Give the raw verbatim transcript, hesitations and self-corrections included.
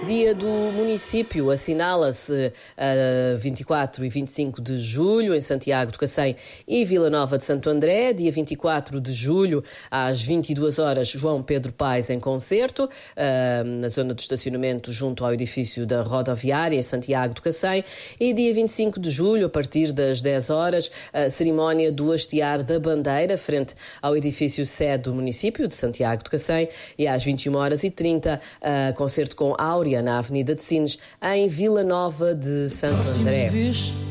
Dia do Município assinala-se a vinte e quatro e vinte e cinco de julho em Santiago de Cacém e Vila Nova de Santo André. Dia vinte e quatro de julho, às vinte e duas horas, João Pedro Paes em concerto, na zona de estacionamento junto ao edifício da rodoviária em Santiago de Cacém. E dia vinte e cinco de julho, a partir das dez horas, a cerimónia do hastear da bandeira frente ao edifício sede do município de Santiago de Cacém. E às vinte e uma horas e trinta, concerto com Áurea na Avenida de Sines, em Vila Nova de Santo André.